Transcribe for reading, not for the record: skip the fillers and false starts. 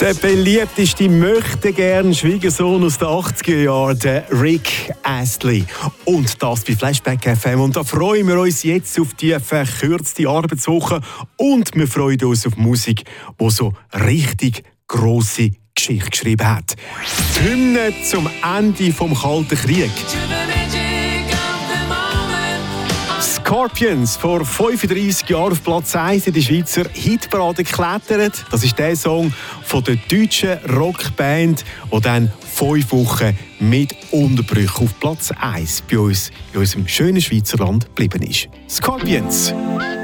Der beliebteste Möchtegern-Schwiegersohn aus den 80er Jahren, der Rick Astley. Und das bei Flashback FM. Und da freuen wir uns jetzt auf die verkürzte Arbeitswoche. Und wir freuen uns auf Musik, die so richtig grosse Geschichte geschrieben hat. Die Hymne zum Ende vom Kalten Krieg. Scorpions, vor 35 Jahren auf Platz 1 in der Schweizer Hitparade geklettert. Das ist der Song von der deutschen Rockband, der dann 5 Wochen mit Unterbrüchen auf Platz 1 bei uns in unserem schönen Schweizer Land geblieben ist. Scorpions.